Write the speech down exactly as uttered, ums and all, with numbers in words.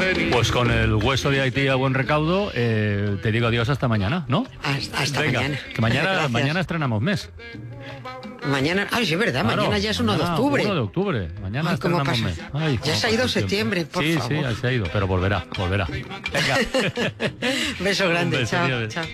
Pues con el hueso de Haití a buen recaudo, eh, te digo adiós hasta mañana, ¿no? Hasta, hasta Venga, mañana. que mañana, Gracias. mañana estrenamos mes. Mañana, ay, sí, es verdad, Claro, mañana ya es uno de mañana, octubre. uno de octubre. Mañana Ay, ¿cómo estrenamos pasa? mes. Ay, Ya cómo se ha ido pasa el septiembre, tiempo. por sí, favor. Sí, sí, se ha ido, pero volverá, volverá. Venga. Beso Un grande, beso, chao, adiós. chao.